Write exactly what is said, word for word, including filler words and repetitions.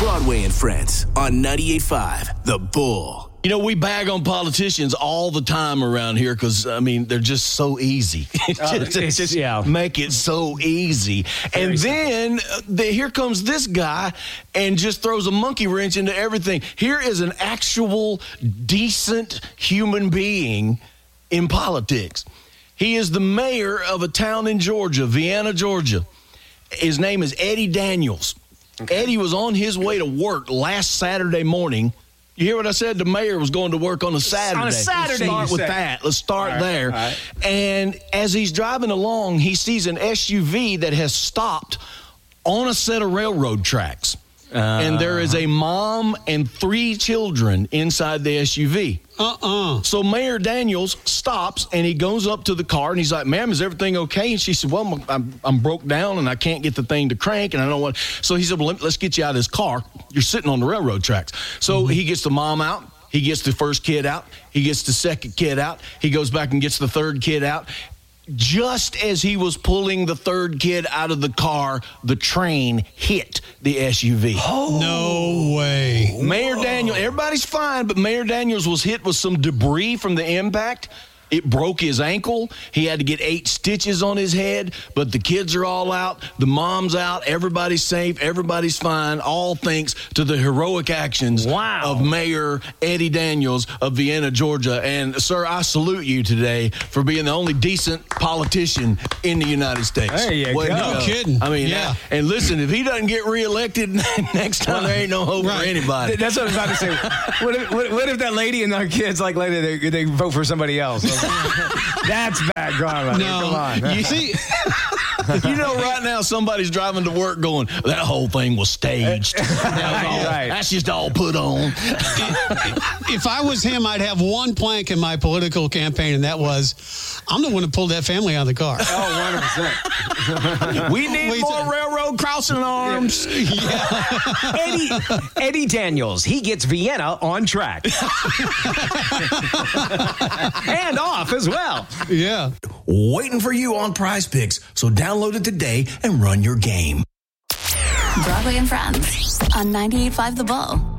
Broadway and Friends on ninety-eight point five The Bull. You know, we bag on politicians all the time around here because, I mean, they're just so easy. Uh, just, it's, just yeah. make it so easy. Very and then uh, the, here comes this guy and just throws a monkey wrench into everything. Here is an actual decent human being in politics. He is the mayor of a town in Georgia, Vienna, Georgia. His name is Eddie Daniels. Okay. Eddie was on his way to work last Saturday morning. You hear what I said? The mayor was going to work on a Saturday. On a Saturday, Let's start with said. that. Let's start all right, there. all right. And as he's driving along, he sees an S U V that has stopped on a set of railroad tracks. Uh, and there is a mom and three children inside the S U V. Uh-uh. So Mayor Daniels stops, and he goes up to the car, and he's like, ma'am, is everything okay? And she said, well, I'm, I'm, I'm broke down, and I can't get the thing to crank, and I don't want. So he said, well, let's get you out of this car. You're sitting on the railroad tracks. So mm-hmm. he gets the mom out. He gets the first kid out. He gets the second kid out. He goes back and gets the third kid out. Just as he was pulling the third kid out of the car, the train hit the S U V. Oh. No way. Mayor Daniels, everybody's fine, but Mayor Daniels was hit with some debris from the impact. It broke his ankle. He had to get eight stitches on his head, but the kids are all out. The mom's out. Everybody's safe. Everybody's fine. All thanks to the heroic actions wow. of Mayor Eddie Daniels of Vienna, Georgia. And, sir, I salute you today for being the only decent politician in the United States. There you Way go. to No kidding. I mean, yeah. and listen, if he doesn't get reelected next time, there ain't no hope Right. for anybody. That's what I was about to say. What if, what, what if that lady and our kids, like, later, they, they vote for somebody else? That's bad karma. No. Come on. You see, You know, right now, somebody's driving to work going, that whole thing was staged. That was all- Right. That's just all put on. if I was him, I'd have one plank in my political campaign, and that was, I'm the one who pulled that family out of the car. Oh, one hundred percent. We need Wait, more so- railroad crossing arms. Eddie, Eddie Daniels, he gets Vienna on track. And off as well. Yeah. Waiting for you on Prize Picks, so download it today and run your game. Broadway and Friends on ninety-eight point five The Bull.